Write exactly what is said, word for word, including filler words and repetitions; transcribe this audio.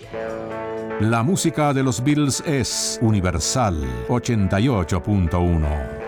La música de los Beatles es Universal ochenta y ocho punto uno.